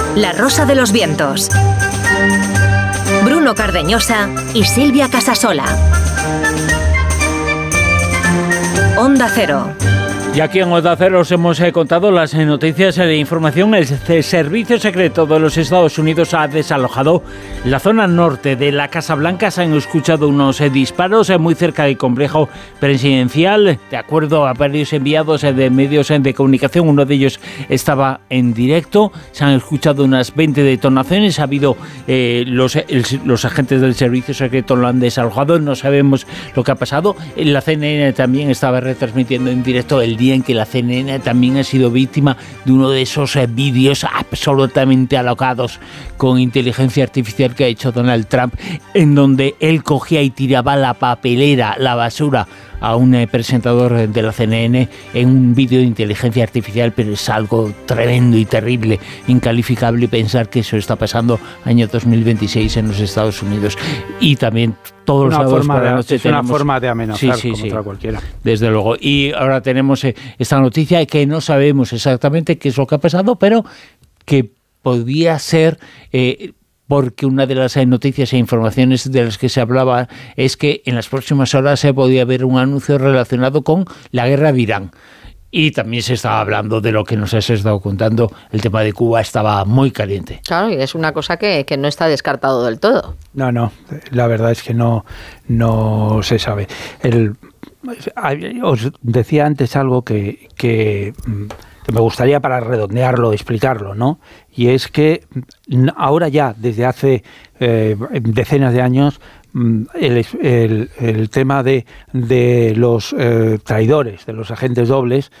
La Rosa de los Vientos. Bruno Cardeñosa y Silvia Casasola. Onda Cero. Y aquí en Onda Cero os hemos contado las noticias de información. El Servicio Secreto de los Estados Unidos ha desalojado la zona norte de la Casa Blanca. Se han escuchado unos disparos muy cerca del complejo presidencial. De acuerdo a varios enviados de medios de comunicación, uno de ellos estaba en directo. Se han escuchado unas 20 detonaciones. Ha habido los agentes del Servicio Secreto lo han desalojado. No sabemos lo que ha pasado. La CNN también estaba retransmitiendo en directo el día en que la CNN también ha sido víctima de uno de esos vídeos absolutamente alocados con inteligencia artificial que ha hecho Donald Trump, en donde él cogía y tiraba la papelera, la basura, a un presentador de la CNN en un vídeo de inteligencia artificial, pero es algo tremendo y terrible, incalificable pensar que eso está pasando año 2026 en los Estados Unidos. Y también todos los sábados por la noche tenemos... una forma de amenazar contra cualquiera. Desde luego. Y ahora tenemos esta noticia que no sabemos exactamente qué es lo que ha pasado, pero que podía ser... porque una de las noticias e informaciones de las que se hablaba es que en las próximas horas se podía haber un anuncio relacionado con la guerra de Irán. Y también se estaba hablando de lo que nos has estado contando, el tema de Cuba estora muy caliente. Claro, y es una cosa que no está descartado del todo. No, la verdad es que no se sabe. Os decía antes algo que me gustaría, para redondearlo, explicarlo, ¿no? Y es que ahora ya, desde hace decenas de años, el tema de los traidores, de los agentes dobles,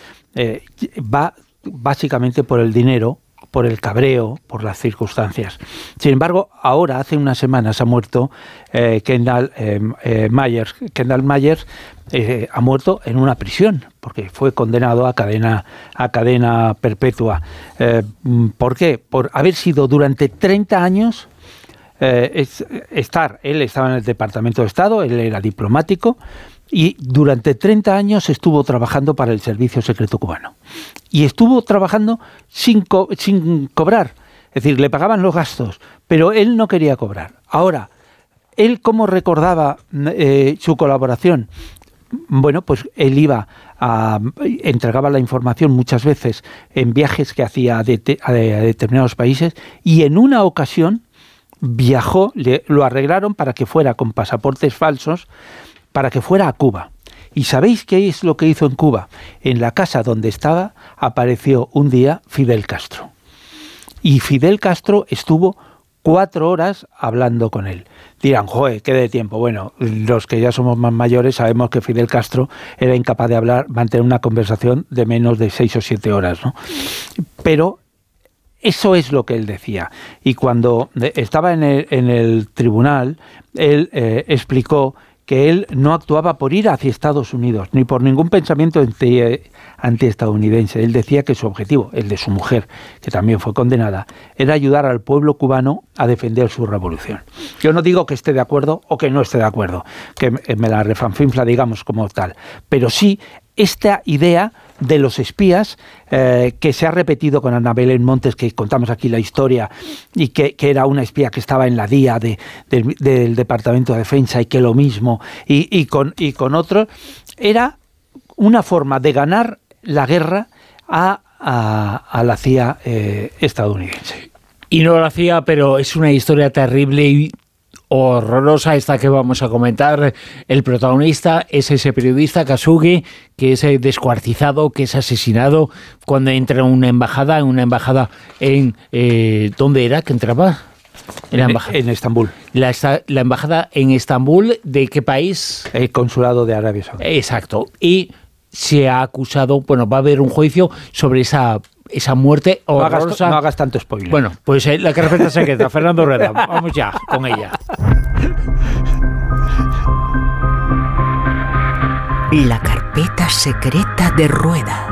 va básicamente por el dinero, por el cabreo, por las circunstancias. Sin embargo, ahora, hace unas semanas, ha muerto Kendall Myers. Kendall Myers ha muerto en una prisión, porque fue condenado a cadena perpetua. ¿Por qué? Por haber sido durante 30 años... él estaba en el Departamento de Estado, él era diplomático, y durante 30 años estuvo trabajando para el Servicio Secreto cubano. Y estuvo trabajando sin cobrar. Es decir, le pagaban los gastos, pero él no quería cobrar. Ahora, ¿él cómo recordaba su colaboración? Bueno, pues él entregaba la información muchas veces en viajes que hacía a determinados países, y en una ocasión viajó, lo arreglaron para que fuera con pasaportes falsos, para que fuera a Cuba. ¿Y sabéis qué es lo que hizo en Cuba? En la casa donde estaba apareció un día Fidel Castro. Y Fidel Castro estuvo 4 horas hablando con él. Dirán, joder, qué de tiempo. Bueno, los que ya somos más mayores sabemos que Fidel Castro era incapaz de mantener una conversación de menos de 6 o 7 horas, ¿no? Pero eso es lo que él decía. Y cuando estaba en el tribunal, él explicó que él no actuaba por ir hacia Estados Unidos, ni por ningún pensamiento antiestadounidense. Él decía que su objetivo, el de su mujer, que también fue condenada, era ayudar al pueblo cubano a defender su revolución. Yo no digo que esté de acuerdo o que no esté de acuerdo, que me la refanfinfla, digamos, como tal, pero sí esta idea de los espías que se ha repetido con Ana Belén Montes, que contamos aquí la historia, y que era una espía que estaba en la DIA del Departamento de Defensa, y que lo mismo, y con otros, era una forma de ganar la guerra a la CIA estadounidense. Y no lo hacía, pero es una historia terrible y horrorosa esta que vamos a comentar. El protagonista es ese periodista Khashoggi, que es descuartizado, que es asesinado cuando entra en una embajada en ¿dónde era que entraba? En Estambul. La embajada en Estambul, ¿de qué país? El consulado de Arabia Saudí. Exacto. Y se ha acusado, bueno, va a haber un juicio sobre esa muerte horrorosa. No hagas tanto spoiler. Bueno, pues la carpeta secreta, Fernando Rueda, vamos ya con ella. La carpeta secreta de Rueda.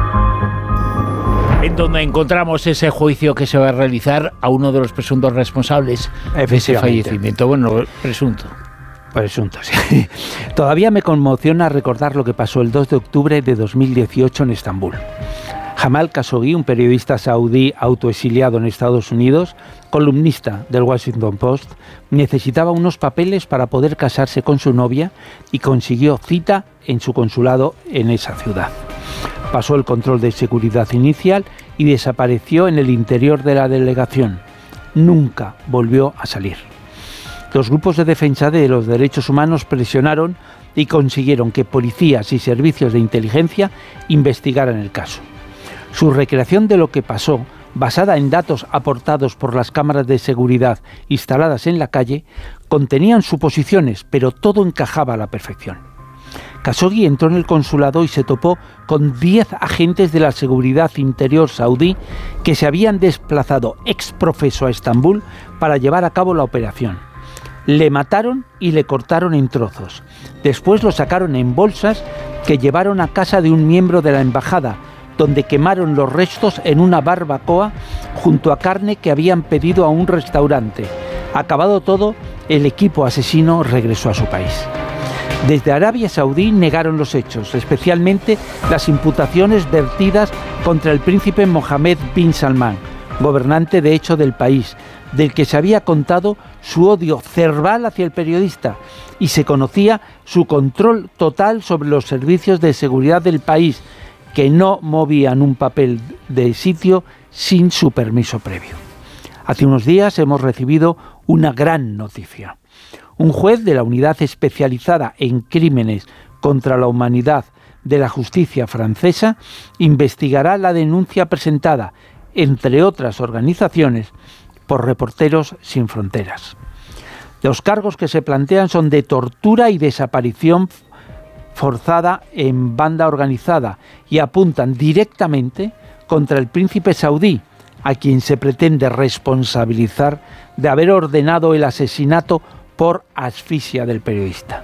En donde encontramos ese juicio que se va a realizar a uno de los presuntos responsables de ese fallecimiento. Bueno, presunto, sí. Todavía me conmociona recordar lo que pasó el 2 de octubre de 2018 en Estambul. Jamal Khashoggi, un periodista saudí autoexiliado en Estados Unidos, columnista del Washington Post, necesitaba unos papeles para poder casarse con su novia y consiguió cita en su consulado en esa ciudad. Pasó el control de seguridad inicial y desapareció en el interior de la delegación. Nunca volvió a salir. Los grupos de defensa de los derechos humanos presionaron y consiguieron que policías y servicios de inteligencia investigaran el caso. Su recreación de lo que pasó, basada en datos aportados por las cámaras de seguridad instaladas en la calle, contenían suposiciones, pero todo encajaba a la perfección. Khashoggi entró en el consulado y se topó con 10 agentes de la seguridad interior saudí que se habían desplazado ex profeso a Estambul para llevar a cabo la operación. Le mataron y le cortaron en trozos. Después lo sacaron en bolsas que llevaron a casa de un miembro de la embajada, donde quemaron los restos en una barbacoa junto a carne que habían pedido a un restaurante. Acabado todo, el equipo asesino regresó a su país. Desde Arabia Saudí negaron los hechos, especialmente las imputaciones vertidas contra el príncipe Mohammed bin Salman, gobernante de hecho del país, del que se había contado su odio cerval hacia el periodista y se conocía su control total sobre los servicios de seguridad del país, que no movían un papel de sitio sin su permiso previo. Hace unos días hemos recibido una gran noticia. Un juez de la Unidad Especializada en Crímenes contra la Humanidad de la Justicia francesa investigará la denuncia presentada, entre otras organizaciones, por Reporteros Sin Fronteras. Los cargos que se plantean son de tortura y desaparición forzada en banda organizada y apuntan directamente contra el príncipe saudí, a quien se pretende responsabilizar de haber ordenado el asesinato por asfixia del periodista.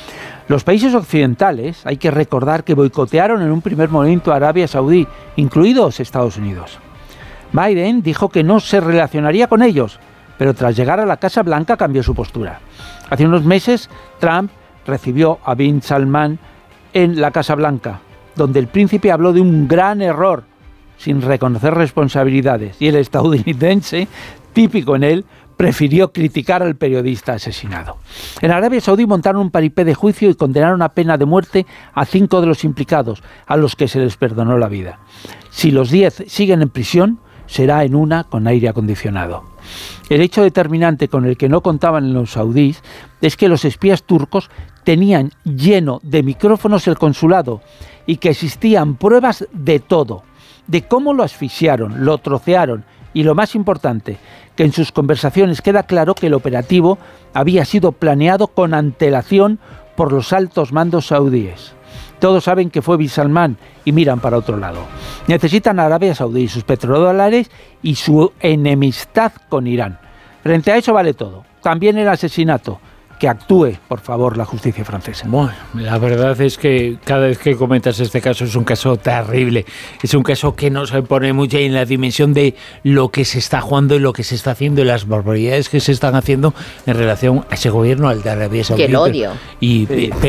Los países occidentales, hay que recordar que boicotearon en un primer momento a Arabia Saudí, incluidos Estados Unidos. Biden dijo que no se relacionaría con ellos, pero tras llegar a la Casa Blanca cambió su postura. Hace unos meses, Trump recibió a bin Salman en la Casa Blanca, donde el príncipe habló de un gran error, sin reconocer responsabilidades, y el estadounidense, típico en él, prefirió criticar al periodista asesinado. En Arabia Saudí montaron un paripé de juicio y condenaron a pena de muerte a 5 de los implicados, a los que se les perdonó la vida. Si los 10 siguen en prisión, será en una con aire acondicionado. El hecho determinante con el que no contaban los saudíes es que los espías turcos tenían lleno de micrófonos el consulado y que existían pruebas de todo, de cómo lo asfixiaron, lo trocearon y, lo más importante, que en sus conversaciones queda claro que el operativo había sido planeado con antelación por los altos mandos saudíes. Todos saben que fue bin Salman y miran para otro lado. Necesitan a Arabia Saudí, sus petrodólares y su enemistad con Irán. Frente a eso vale todo, también el asesinato. Que actúe, por favor, la justicia francesa. Bueno, la verdad es que cada vez que comentas este caso es un caso terrible. Es un caso que nos pone mucho en la dimensión de lo que se está jugando y lo que se está haciendo y las barbaridades que se están haciendo en relación a ese gobierno, al de Arabia Saudí. Que el odio. Y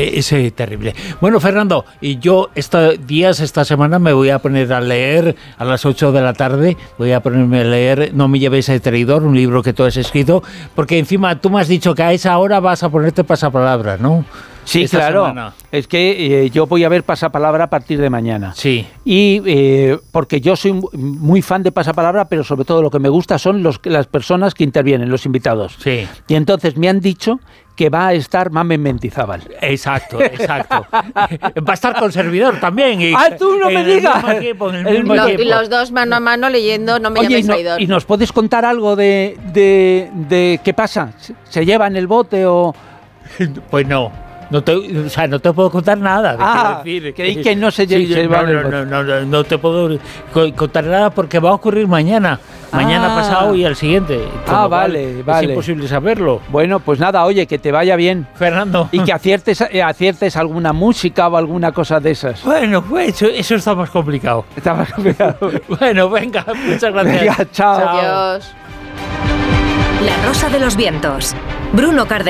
es terrible. Bueno, Fernando, y yo esta semana me voy a poner a leer a las 8 de la tarde. Voy a ponerme a leer No me lleves a traidor, un libro que tú has escrito, porque encima tú me has dicho que a esa hora vas a ponerte pasapalabra, ¿no? Sí, Esta claro. semana. Es que yo voy a ver pasapalabra a partir de mañana. Sí. Y porque yo soy muy fan de pasapalabra, pero sobre todo lo que me gusta son las personas que intervienen, los invitados. Sí. Y entonces me han dicho que va a estar Mamen Mendizábal. Exacto. Va a estar con servidor también. Y tú no me digas. Y los dos mano a mano leyendo No me llames traidor. ¿Y nos puedes contar algo de qué pasa? ¿Se lleva en el bote o...? Pues no. No te puedo contar nada. Creí que no se lleva en el bote. No te puedo contar nada porque va a ocurrir mañana. Mañana pasado y al siguiente. Vale. Es imposible saberlo. Bueno, pues nada, oye, que te vaya bien. Fernando. Y que aciertes alguna música o alguna cosa de esas. Bueno, pues eso está más complicado. Bueno, venga, muchas gracias. Venga, chao. Adiós. La Rosa de los Vientos. Bruno Cardeña.